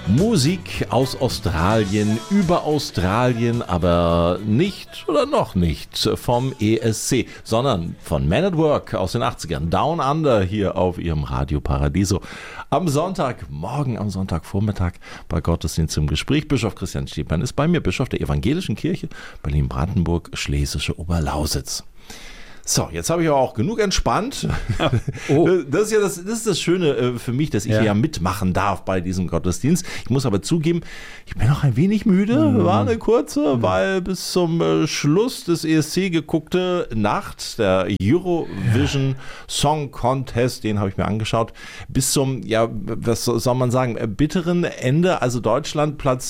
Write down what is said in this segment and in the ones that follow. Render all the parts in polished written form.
Musik aus Australien, über Australien, aber nicht oder noch nicht vom ESC, sondern von Man at Work aus den 80ern. Down Under hier auf ihrem Radio Paradiso. Am Sonntagmorgen, am Sonntagvormittag bei Gottesdienst im Gespräch. Bischof Christian Stephan ist bei mir, Bischof der Evangelischen Kirche Berlin-Brandenburg, Schlesische Oberlausitz. So, jetzt habe ich aber auch genug entspannt. Oh. Das ist das Schöne für mich, dass ich ja mitmachen darf bei diesem Gottesdienst. Ich muss aber zugeben, ich bin noch ein wenig müde. War eine kurze, weil bis zum Schluss des ESC geguckte Nacht, der Eurovision Song Contest, den habe ich mir angeschaut, bis zum, was soll man sagen, bitteren Ende, also Deutschland Platz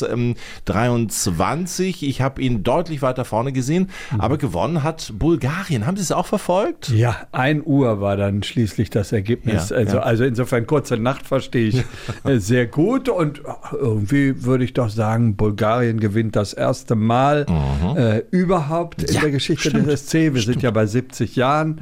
23. Ich habe ihn deutlich weiter vorne gesehen, aber gewonnen hat Bulgarien. Haben Sie es auch verfolgt? Ja, 1 Uhr war dann schließlich das Ergebnis. Also insofern kurze Nacht verstehe ich sehr gut und irgendwie würde ich doch sagen, Bulgarien gewinnt das erste Mal überhaupt in der Geschichte des ESC. Wir sind ja bei 70 Jahren.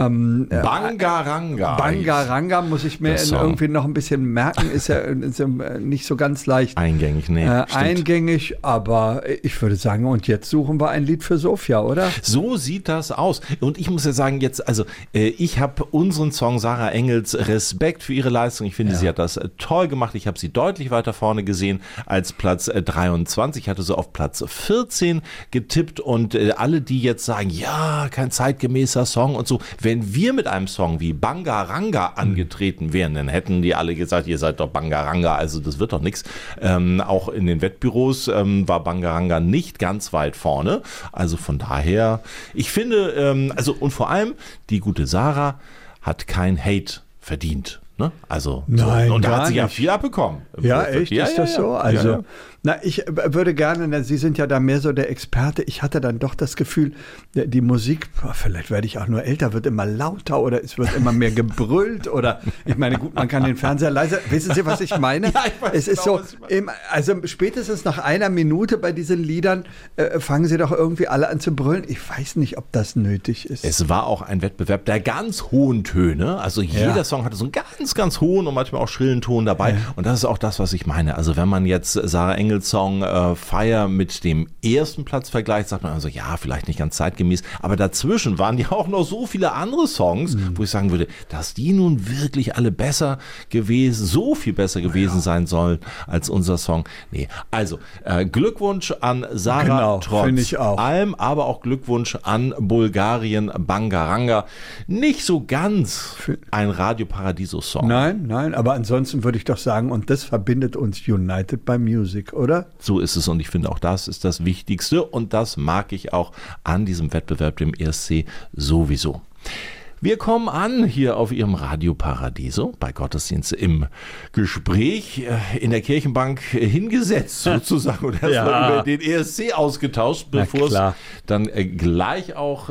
Bangaranga. Bangaranga muss ich mir irgendwie noch ein bisschen merken, ist ja nicht so ganz leicht eingängig, eingängig, aber ich würde sagen, und jetzt suchen wir ein Lied für Sofia, oder? So sieht das aus. Und ich muss ja sagen, jetzt, also ich habe unseren Song Sarah Engels Respekt für ihre Leistung. Ich finde, sie hat das toll gemacht. Ich habe sie deutlich weiter vorne gesehen als Platz 23. Ich hatte so auf Platz 14 getippt und alle, die jetzt sagen, ja, kein zeitgemäßer Song und so, wenn wir mit einem Song wie Bangaranga angetreten wären, dann hätten die alle gesagt, ihr seid doch Bangaranga, also das wird doch nichts. Auch in den Wettbüros war Bangaranga nicht ganz weit vorne. Also von daher, ich finde, und vor allem, die gute Sarah hat kein Hate verdient. Ne? Also, nein, und da hat sie nicht. Ja viel abbekommen. Ja, echt? Ist das so? Also, ich würde gerne, Sie sind ja da mehr so der Experte, ich hatte dann doch das Gefühl, die Musik, vielleicht werde ich auch nur älter, wird immer lauter oder es wird immer mehr gebrüllt oder, ich meine, gut, man kann den Fernseher leiser, wissen Sie, was ich meine? Ja, ich weiß es ist genau, so, also spätestens nach einer Minute bei diesen Liedern fangen sie doch irgendwie alle an zu brüllen. Ich weiß nicht, ob das nötig ist. Es war auch ein Wettbewerb der ganz hohen Töne, also jeder Song hatte so einen ganz, ganz hohen und manchmal auch schrillen Ton dabei und das ist auch das, was ich meine. Also wenn man jetzt Sarah Engels Song Fire mit dem ersten Platz vergleicht, sagt man also, ja, vielleicht nicht ganz zeitgemäß, aber dazwischen waren ja auch noch so viele andere Songs, wo ich sagen würde, dass die nun wirklich alle besser gewesen, so viel besser gewesen sein sollen als unser Song. Nee, also Glückwunsch an Sarah trotz allem, aber auch Glückwunsch an Bulgarien, Bangaranga. Nicht so ganz ein Radio Paradiso-Song. Nein, aber ansonsten würde ich doch sagen, und das verbindet uns United by Music, oder? So ist es und ich finde auch das ist das Wichtigste und das mag ich auch an diesem Wettbewerb, dem ESC, sowieso. Wir kommen an hier auf Ihrem Radio Paradiso bei Gottesdienst im Gespräch in der Kirchenbank hingesetzt sozusagen und erstmal über den ESC ausgetauscht, bevor es dann gleich auch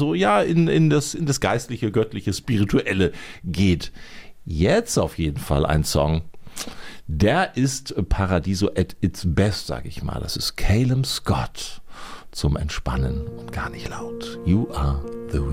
in das geistliche, göttliche, spirituelle geht. Jetzt auf jeden Fall ein Song, der ist Paradiso at its best, sage ich mal. Das ist Calum Scott zum Entspannen und gar nicht laut. You are the